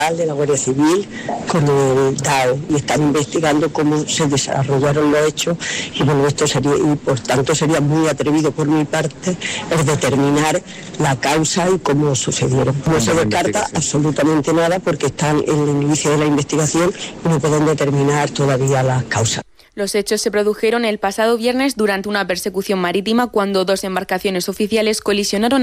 de la Guardia Civil con el DAO y están investigando cómo se desarrollaron los hechos y bueno, esto sería, y por tanto sería muy atrevido por mi parte el determinar la causa y cómo sucedieron. No se descarta absolutamente nada porque están en el inicio de la investigación y no pueden determinar todavía las causas. Los hechos se produjeron el pasado viernes durante una persecución marítima cuando 2 embarcaciones oficiales colisionaron